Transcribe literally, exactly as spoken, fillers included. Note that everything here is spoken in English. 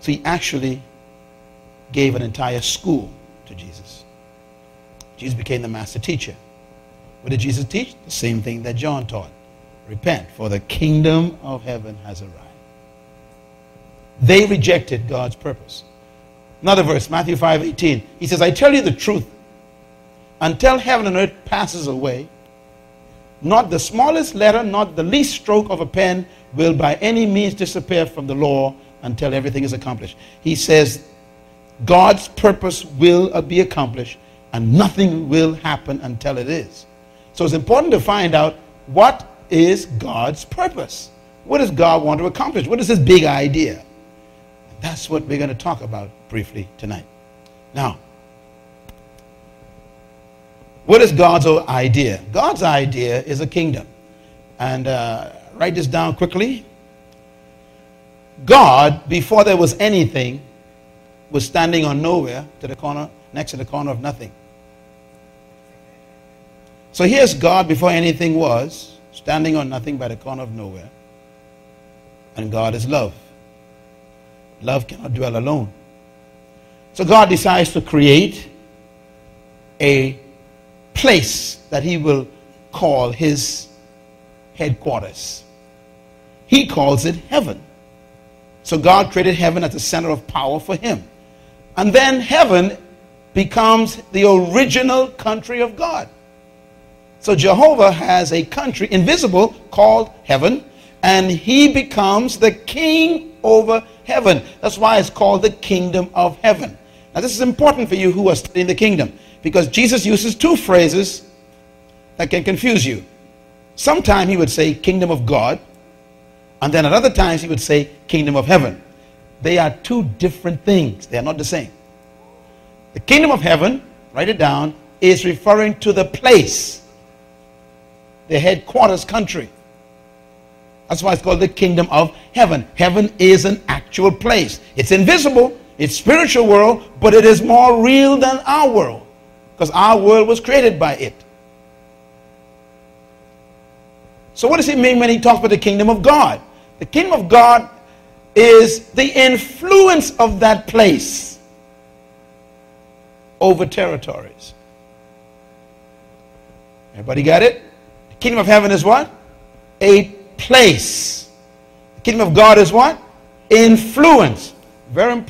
So he actually gave an entire school to Jesus. Jesus became the master teacher. What did Jesus teach? The same thing that John taught. Repent, for the kingdom of heaven has arrived. They rejected God's purpose. Another verse, Matthew five eighteen. He says, I tell you the truth. Until heaven and earth passes away, not the smallest letter, not the least stroke of a pen will by any means disappear from the law until everything is accomplished. He says God's purpose will be accomplished and nothing will happen until it is. So it's important to find out what is God's purpose. What does God want to accomplish? What is his big idea? That's what we're going to talk about briefly tonight. Now, what is God's idea? God's idea is a kingdom. And uh, write this down quickly. God, before there was anything, was standing on nowhere to the corner, next to the corner of nothing. So here's God before anything was, standing on nothing by the corner of nowhere. And God is love. Love cannot dwell alone. So God decides to create a place that he will call his headquarters. He calls it heaven. So God created heaven as the center of power for him. And then heaven becomes the original country of God. So Jehovah has a country, invisible, called heaven, and he becomes the king over heaven. That's why it's called the kingdom of heaven. Now this is important for you who are studying the kingdom, because Jesus uses two phrases that can confuse you. Sometimes he would say kingdom of God, and then at other times he would say kingdom of heaven. They are two different things. They are not the same. The kingdom of heaven, write it down, is referring to the place, the headquarters country. That's why it's called the kingdom of heaven. Heaven is an actual place. It's invisible, it's spiritual world, but it is more real than our world, because our world was created by it. So what does he mean when he talks about the kingdom of God? The kingdom of God is the influence of that place over territories. Everybody got it? The kingdom of heaven is what? A place. The kingdom of God is what? Influence. Very important.